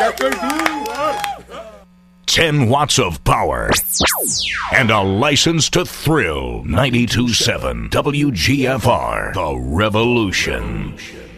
10 watts of power and a license to thrill. 92.7 WGFR, The Revolution.